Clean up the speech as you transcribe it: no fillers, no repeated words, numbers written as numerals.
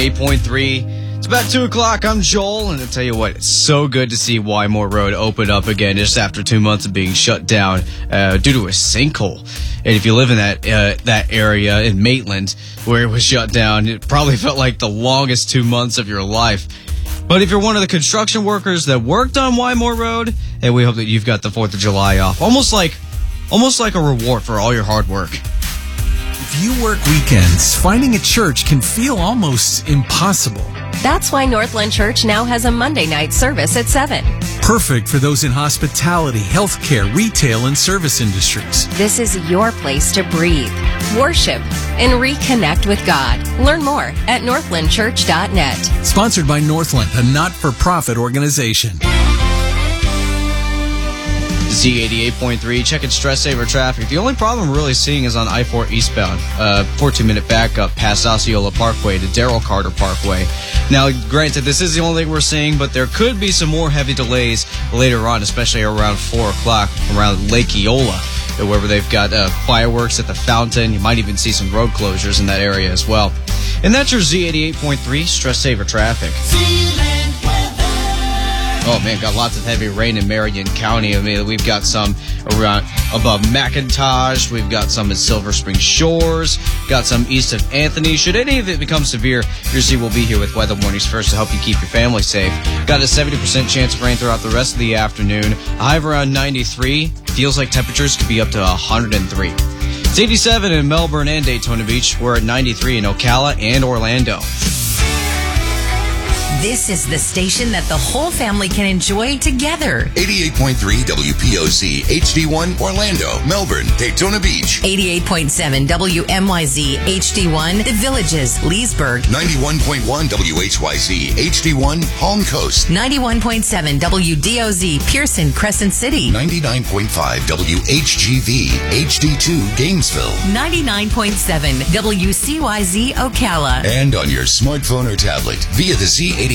Z88.3. It's about 2 o'clock. I'm Joel, and I'll tell you what, it's so good to see Wymore Road open up again just after 2 months of being shut down due to a sinkhole. And if you live in that area in Maitland where it was shut down, it probably felt like the longest 2 months of your life. But if you're one of the construction workers that worked on Wymore Road, and we hope that you've got the 4th of July off, almost like a reward for all your hard work. If you work weekends, finding a church can feel almost impossible. That's why Northland Church now has a Monday night service at 7. Perfect for those in hospitality, healthcare, retail, and service industries. This is your place to breathe, worship, and reconnect with God. Learn more at northlandchurch.net. Sponsored by Northland, a not-for-profit organization. Z88.3, checking stress saver traffic. The only problem we're really seeing is on I-4 eastbound. 14-minute backup past Osceola Parkway to Darrell Carter Parkway. Now, granted, this is the only thing we're seeing, but there could be some more heavy delays later on, especially around 4 o'clock around Lake Eola, where they've got fireworks at the fountain. You might even see some road closures in that area as well. And that's your Z88.3 stress saver traffic. Oh, man, got lots of heavy rain in Marion County. I mean, we've got some around above McIntosh. We've got some in Silver Spring Shores. Got some east of Anthony. Should any of it become severe, your Z will be here with Weather Warnings First to help you keep your family safe. Got a 70% chance of rain throughout the rest of the afternoon. A high of around 93. Feels like temperatures could be up to 103. It's 87 in Melbourne and Daytona Beach. We're at 93 in Ocala and Orlando. This is the station that the whole family can enjoy together. 88.3 WPOC, HD1, Orlando, Melbourne, Daytona Beach. 88.7 WMYZ, HD1, The Villages, Leesburg. 91.1 WHYZ, HD1, Palm Coast. 91.7 WDOZ, Pearson, Crescent City. 99.5 WHGV, HD2, Gainesville. 99.7 WCYZ, Ocala. And on your smartphone or tablet via the Z88